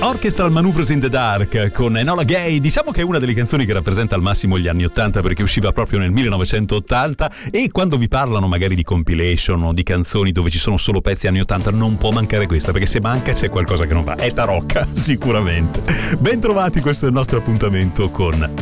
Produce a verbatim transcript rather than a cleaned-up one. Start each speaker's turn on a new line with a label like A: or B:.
A: Orchestral Maneuvers in the Dark con Enola Gay. Diciamo che è una delle canzoni che rappresenta al massimo gli anni ottanta, perché usciva proprio nel millenovecentottanta, e quando vi parlano magari di compilation o di canzoni dove ci sono solo pezzi anni ottanta non può mancare questa, perché se manca c'è qualcosa che non va. È tarocca sicuramente. Ben trovati, questo è il nostro appuntamento con